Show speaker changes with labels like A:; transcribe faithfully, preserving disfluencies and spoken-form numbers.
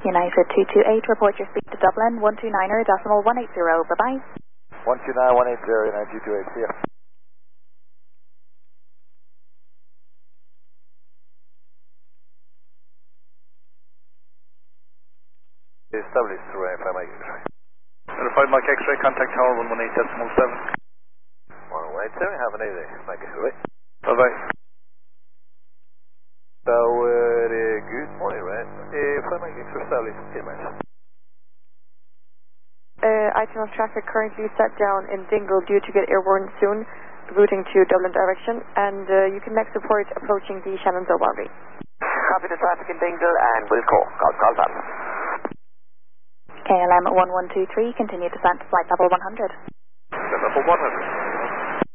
A: United two two eight, report your speed to Dublin, one two niner decimal one eight zero, bye-bye.
B: one two nine one eight zero, United two two eight, see ya. Established through five Mike X-ray.
C: five Mike X-ray, contact tower one one eight decimal seven.
B: one one eight seven, have an easy, Mike X-ray.
C: Bye-bye.
B: So, uh, good morning, right? Uh, five Mike X-ray established, ten miles.
D: Uh, item of traffic currently set down in Dingle due to get airborne soon, routing to Dublin direction, and uh, you can next report approaching the Shannonville boundary.
E: Copy the traffic in Dingle, and we'll call. Call, call done.
A: K L M one one two three, continue descent to flight level one hundred.
C: Level one hundred.